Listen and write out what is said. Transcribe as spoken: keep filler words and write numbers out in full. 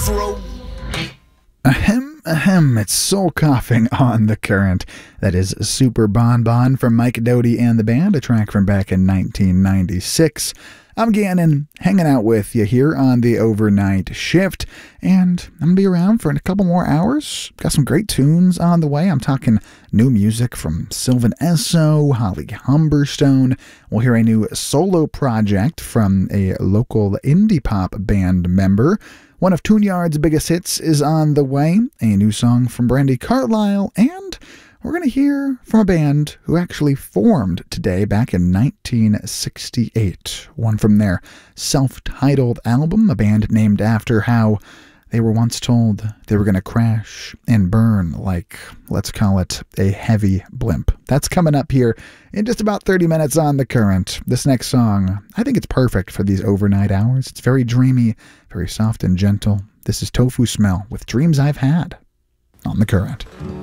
Afro. Ahem, ahem, it's soul coughing on the current. That is Super Bon Bon from Mike Doughty and the Band, a track from back in nineteen ninety-six. I'm Gannon, hanging out with you here on the overnight shift, and I'm going to be around for a couple more hours. Got some great tunes on the way. I'm talking new music from Sylvan Esso, Holly Humberstone. We'll hear a new solo project from a local indie pop band member. One of Tune-Yard's biggest hits is on the way, a new song from Brandi Carlile, and we're going to hear from a band who actually formed today back in nineteen sixty-eight. One from their self-titled album, a band named after how they were once told they were going to crash and burn like, let's call it, a heavy blimp. That's coming up here in just about thirty minutes on The Current. This next song, I think it's perfect for these overnight hours. It's very dreamy, very soft and gentle. This is Tofu Smell with Dreams I've Had on The Current.